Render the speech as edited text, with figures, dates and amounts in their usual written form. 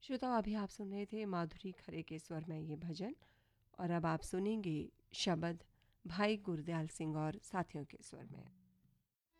श्रोताओं, अभी आप सुन रहे थे माधुरी खरे के स्वर में ये भजन, और अब आप सुनेंगे शब्द भाई गुरदयाल सिंह और साथियों के स्वर में।